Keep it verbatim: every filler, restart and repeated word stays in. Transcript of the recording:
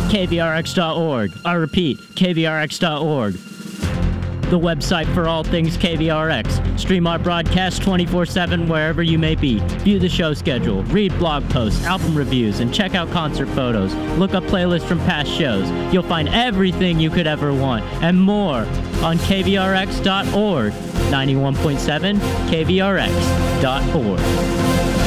K V R X dot org. I repeat, K V R X dot org. The website for all things K V R X. Stream our broadcast twenty-four seven wherever you may be. View the show schedule, read blog posts, album reviews, and check out concert photos. Look up playlists from past shows. You'll find everything you could ever want and more on K V R X dot org. ninety-one point seven K V R X dot org.